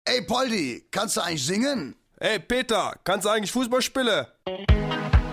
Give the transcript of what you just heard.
Ey Poldi, kannst du eigentlich singen? Ey Peter, kannst du eigentlich Fußball spielen?